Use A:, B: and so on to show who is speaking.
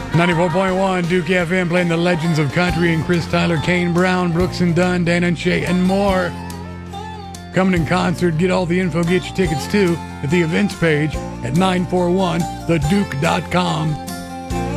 A: 94.1 Duke FM playing the legends of country and Chris Tyler, Kane Brown, Brooks and Dunn, Dan and Shay, and more. Coming in concert. Get all the info, get your tickets too at the events page at 941theduke.com.